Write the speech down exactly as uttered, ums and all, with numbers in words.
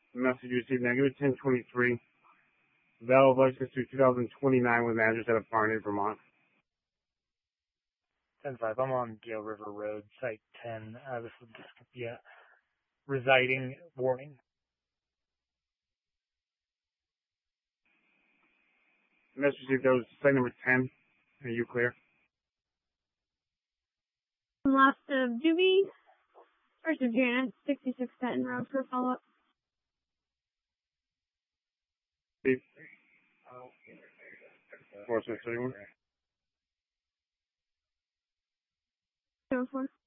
Message received negative ten twenty-three. Valid license to two thousand twenty-nine with an address at Barney, Vermont. ten five, I'm on Gale River Road, Site ten. Uh, this would just be a residing warning. Message received, that was site number ten. Are you clear? Last of Doobie. First of Janet, sixty-six Patton Road for follow-up. four six thirty-one. zero four.